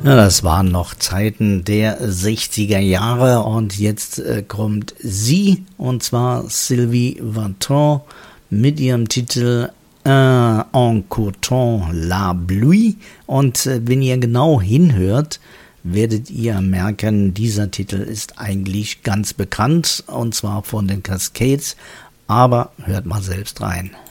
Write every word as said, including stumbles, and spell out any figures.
Ja, das waren noch Zeiten der sechziger Jahre und jetzt äh, kommt sie, und zwar Sylvie Vartan mit ihrem Titel Un en coton la pluie, und äh, wenn ihr genau hinhört, werdet ihr merken, dieser Titel ist eigentlich ganz bekannt, und zwar von den Cascades, aber hört mal selbst rein.